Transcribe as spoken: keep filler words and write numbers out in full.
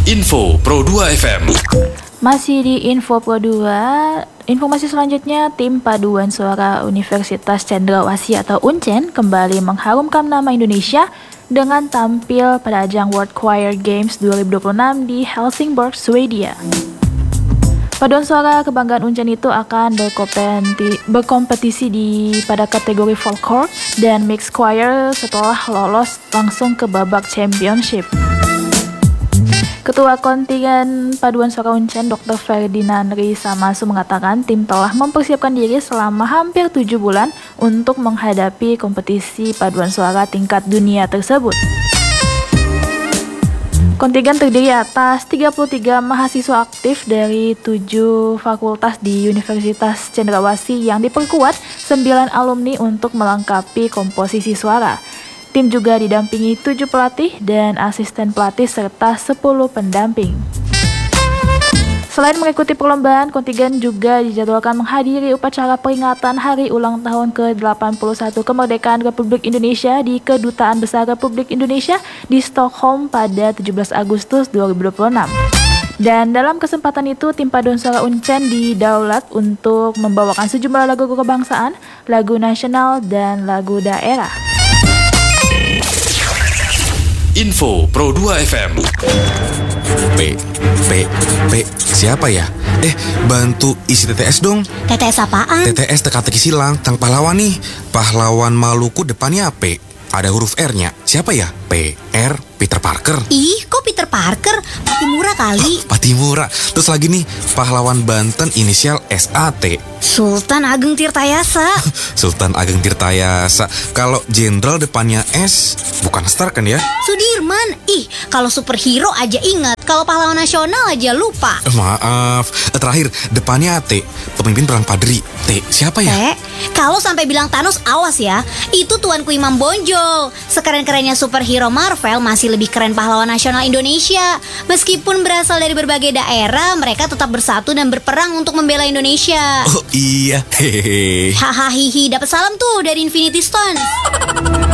Info Pro dua F M. Masih di Info Pro dua, informasi selanjutnya, tim paduan suara Universitas Cendrawasih atau Uncen kembali mengharumkan nama Indonesia dengan tampil pada ajang World Choir Games dua ribu dua puluh enam di Helsingborg, Swedia. Paduan suara kebanggaan Uncen itu akan berkompetisi, berkompetisi di pada kategori folklore dan mixed choir setelah lolos langsung ke babak championship. Ketua kontingen paduan suara Uncen, doktor Ferdinand Risamasu mengatakan tim telah mempersiapkan diri selama hampir tujuh bulan untuk menghadapi kompetisi paduan suara tingkat dunia tersebut. Kontingen terdiri atas tiga puluh tiga mahasiswa aktif dari tujuh fakultas di Universitas Cendrawasih yang diperkuat sembilan alumni untuk melengkapi komposisi suara. Tim juga didampingi tujuh pelatih dan asisten pelatih serta sepuluh pendamping. Selain mengikuti perlombaan, kontingen juga dijadwalkan menghadiri upacara peringatan Hari Ulang Tahun ke delapan puluh satu Kemerdekaan Republik Indonesia di Kedutaan Besar Republik Indonesia di Stockholm pada tujuh belas Agustus dua ribu dua puluh enam. Dan dalam kesempatan itu, tim paduan suara Uncen didaulat untuk membawakan sejumlah lagu kebangsaan, lagu nasional, dan lagu daerah. Info Pro dua F M. P, P, P, siapa ya? Eh, bantu isi T T S dong. T T S apaan? T T S teka-teki silang, tang pahlawan nih. Pahlawan Maluku depannya P. Ada huruf R-nya. Siapa ya? P, R, Peter Parker. Ih, kok Peter Parker? Patimura kali. Oh, Patimura. Terus lagi nih, pahlawan Banten inisial S A T. Sultan Ageng Tirtayasa. Sultan Ageng Tirtayasa. Kalau jenderal depannya S, bukan Star kan ya? Sudirman. Ih, kalau superhero aja ingat. Kalau pahlawan nasional aja lupa. Eh, maaf. Eh, terakhir, depannya T. Pemimpin perang Padri. T, siapa ya? Teh, kalau sampai bilang Thanos, awas ya. Itu tuanku Imam Bonjol. Sekeren-kerennya superhero Marvel, masih lebih keren pahlawan nasional Indonesia. Meskipun berasal dari berbagai daerah, mereka tetap bersatu dan berperang untuk membela Indonesia. Oh iya, hehehe. Hahaha, dapat salam tuh dari Infinity Stone.